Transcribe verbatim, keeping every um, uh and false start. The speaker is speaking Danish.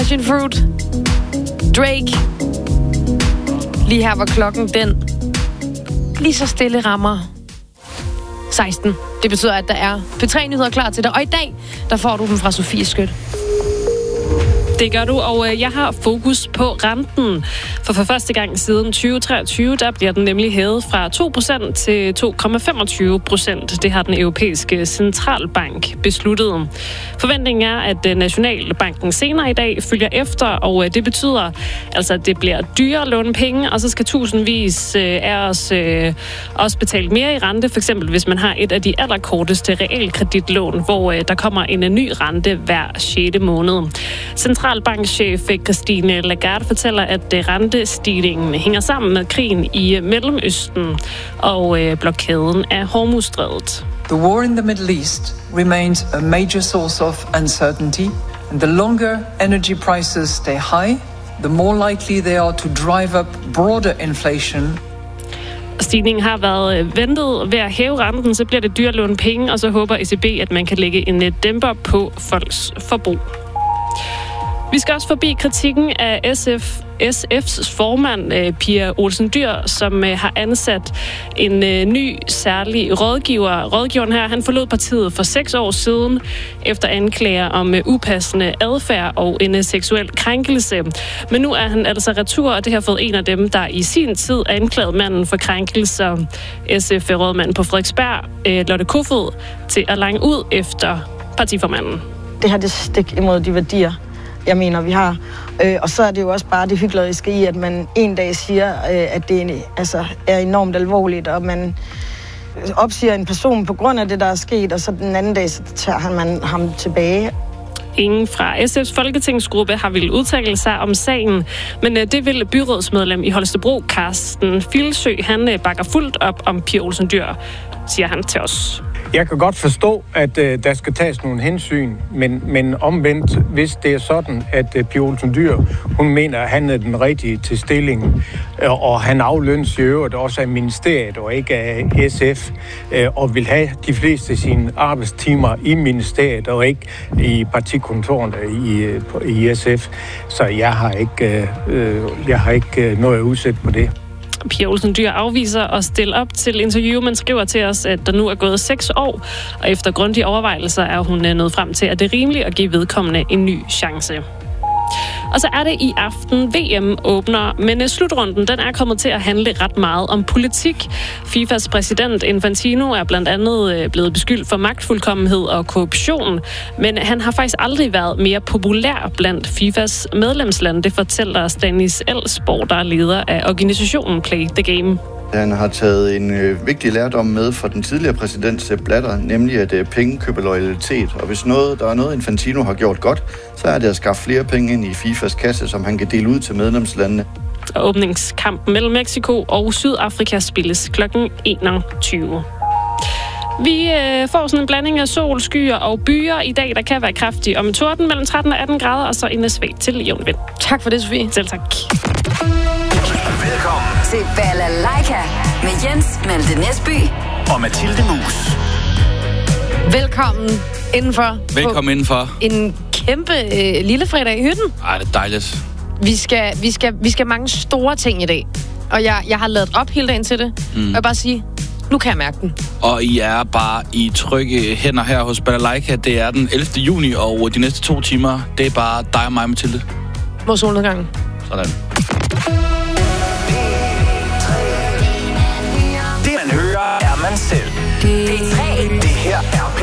Passion Fruit. Drake. Lige her var klokken den lige så stille rammer seksten. Det betyder, at der er P tre nyheder klar til dig. Og i dag, der får du dem fra Sofie Skødt. Det gør du, og jeg har fokus på renten. For for første gang siden tyve treogtyve, der bliver den nemlig hævet fra to procent til to komma femogtyve procent. Det har den europæiske centralbank besluttet. Forventningen er, at Nationalbanken senere i dag følger efter, og det betyder altså, at det bliver dyrere at låne penge, og så skal tusindvis af os også betale mere i rente, for eksempel hvis man har et af de allerkorteste realkreditlån, hvor der kommer en ny rente hver sjette måned. Centralbankchef Christine Lagarde fortæller, at rentestigningen hænger sammen med krigen i Mellemøsten og blokaden af Hormuzstrædet. The war in the Middle East remains a major source of uncertainty, and the longer energy prices stay high, the more likely they are to drive up broader inflation. Stigningen har været ventet ved at hæve renten, så bliver det dyrt at låne penge, og så håber E C B, at man kan lægge en dæmper på folks forbrug. Vi skal også forbi kritikken af S F, S F's formand, Pia Olsen Dyhr, som har ansat en ny særlig rådgiver. Rådgiveren her, han forlod partiet for seks år siden, efter anklager om upassende adfærd og en seksuel krænkelse. Men nu er han altså retur, og det har fået en af dem, der i sin tid anklagede manden for krænkelser, S F-rådmanden på Frederiksberg, Lotte Kofod, til at lange ud efter partiformanden. Det her det stik imod de værdier, jeg mener, vi har. Øh, og så er det jo også bare det hykleriske i, at man en dag siger, øh, at det altså, er enormt alvorligt, og man opsiger en person på grund af det, der er sket, og så den anden dag, så tager han man ham tilbage. Ingen fra S F's folketingsgruppe har ville udtale sig om sagen, men det vil byrådsmedlem i Holstebro, Carsten Filsø, han bakker fuldt op om Pia Olsen Dyhr, siger han til os. Jeg kan godt forstå, at øh, der skal tages nogle hensyn, men, men omvendt, hvis det er sådan, at øh, Pia Olsen Dyhr, hun mener, at han er den rigtige til stillingen, øh, og han aflønnes i øvrigt også af ministeriet og ikke af S F, øh, og vil have de fleste af sine arbejdstimer i ministeriet og ikke i partikontorene i, i S F. Så jeg har ikke, øh, jeg har ikke noget at udsætte på det. Pia Olsen Dyhr afviser at stille op til interview, men skriver til os, at der nu er gået seks år, og efter grundige overvejelser er hun nået frem til, at det er rimeligt at give vedkommende en ny chance. Og så er det i aften V M åbner, men slutrunden den er kommet til at handle ret meget om politik. FIFAs præsident Infantino er blandt andet blevet beskyldt for magtfuldkommenhed og korruption, men han har faktisk aldrig været mere populær blandt FIFAs medlemslande. Det fortæller Stanis Elsborg, der er leder af organisationen Play the Game. Han har taget en øh, vigtig lærdom med fra den tidligere præsident Sepp Blatter, nemlig at øh, penge køber loyalitet. Og hvis noget, der er noget, Infantino har gjort godt, så er det at skaffe flere penge ind i FIFAs kasse, som han kan dele ud til medlemslandene. Åbningskampen mellem Mexico og Sydafrika spilles klokken enogtyve. Vi øh, får sådan en blanding af sol, skyer og byer i dag, der kan være kraftig og med torden mellem tretten og atten grader, og så en svag til jævn vind. Tak for det, Sofie. Selv tak. Velkommen til Balalaika med Jens Malte Næsby og Mathilde Mus. Velkommen indenfor. Velkommen indenfor. En kæmpe øh, lille fredag i hytten. Ej, det er dejligt. Vi skal, vi skal, vi skal mange store ting i dag. Og jeg, jeg har ladet op hele dagen til det. Mm. Og jeg vil bare sige, nu kan jeg mærke den. Og I er bare i trygge hænder her hos Balalaika. Det er den ellevte juni, og de næste to timer, det er bare dig og mig, Mathilde. Hvor solnedgangen. Sådan. Det man hører, er man selv. P tre. Det her er